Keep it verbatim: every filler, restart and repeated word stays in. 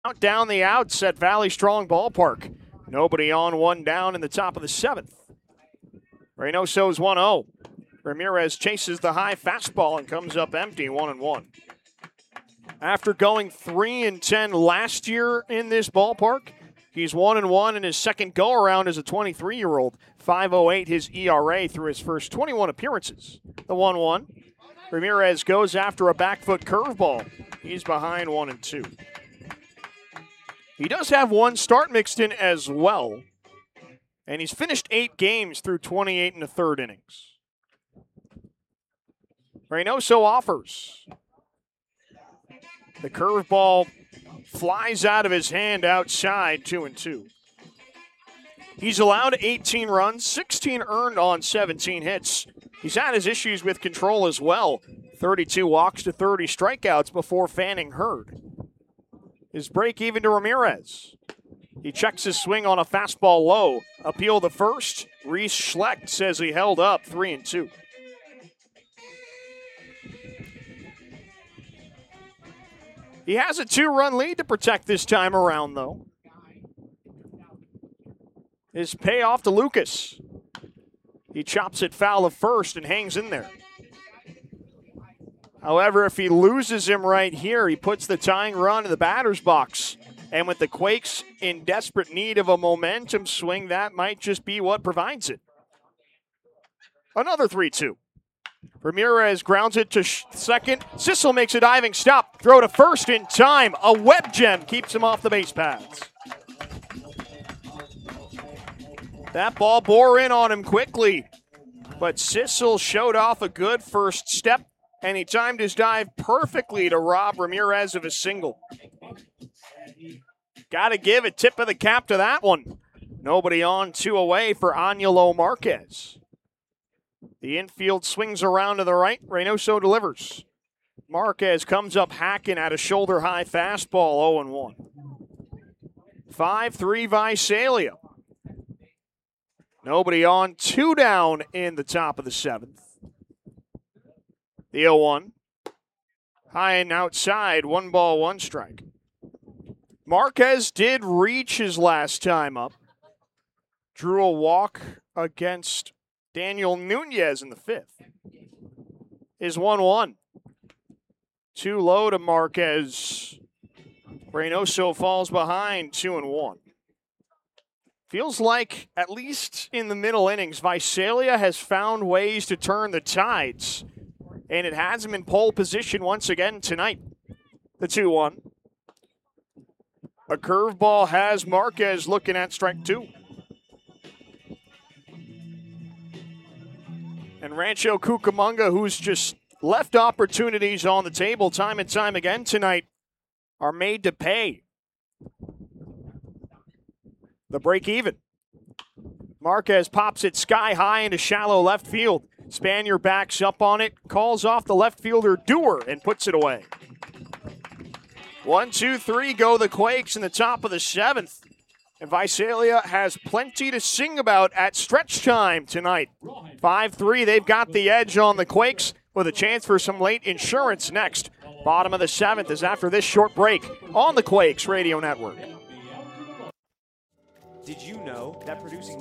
Out down the outs at Valley Strong Ballpark. Nobody on, one down in the top of the seventh. Reynoso's one oh. Ramirez chases the high fastball and comes up empty, one and one. After going three and ten last year in this ballpark, he's one and one in his second go-around as a twenty-three-year-old. five oh eight his E R A through his first twenty-one appearances. The one one. Ramirez goes after a back foot curveball. He's behind one and two. He does have one start mixed in as well, and he's finished eight games through twenty-eight and a third innings. Reynoso offers. The curveball flies out of his hand outside, two and two. He's allowed eighteen runs, sixteen earned on seventeen hits. He's had his issues with control as well. thirty-two walks to thirty strikeouts before fanning Hurd. His break even to Ramirez. He checks his swing on a fastball low. Appeal the first. Reese Schlecht says he held up, three and two. He has a two-run lead to protect this time around, though. His payoff to Lucas. He chops it foul of first and hangs in there. However, if he loses him right here, he puts the tying run in the batter's box. And with the Quakes in desperate need of a momentum swing, that might just be what provides it. Another three two. Ramirez grounds it to sh- second. Sissel makes a diving stop. Throw to first in time. A web gem keeps him off the base paths. That ball bore in on him quickly. But Sissel showed off a good first step, and he timed his dive perfectly to rob Ramirez of a single. Got to give a tip of the cap to that one. Nobody on, two away for Angelo Marquez. The infield swings around to the right. Reynoso delivers. Marquez comes up hacking at a shoulder-high fastball, oh and one. five three Visalia. Nobody on, two down in the top of the seventh. The oh one. High and outside, one ball, one strike. Marquez did reach his last time up. Drew a walk against Daniel Nunez in the fifth. Is one one. Too low to Marquez. Reynoso falls behind, two and one. Feels like, at least in the middle innings, Visalia has found ways to turn the tides. And it has him in pole position once again tonight. The two one. A curveball has Marquez looking at strike two. And Rancho Cucamonga, who's just left opportunities on the table time and time again tonight, are made to pay. The break even. Marquez pops it sky high into shallow left field. Spanier backs up on it, calls off the left fielder Dewar, and puts it away. One, two, three go the Quakes in the top of the seventh. And Visalia has plenty to sing about at stretch time tonight. five three, they've got the edge on the Quakes with a chance for some late insurance next. Bottom of the seventh is after this short break on the Quakes Radio Network. Did you know that producing